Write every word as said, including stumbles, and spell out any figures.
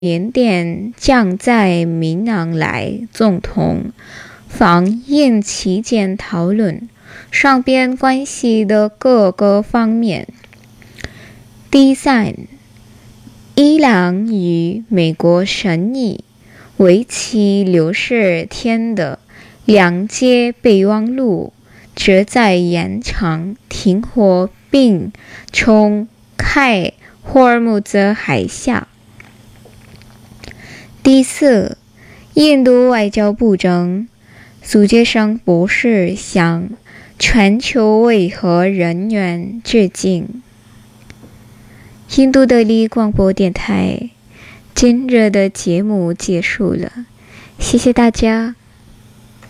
缅甸将在明朗来总统访印期间讨论双边关系的各个方面。第三，伊朗与美国审议为期六十天的两届备忘录，旨在延长停火并重开霍尔木兹海峡。第四，印度外交部长苏杰生博士向全球维和人员致敬。印度德里广播电台今日的节目结束了，谢谢大家。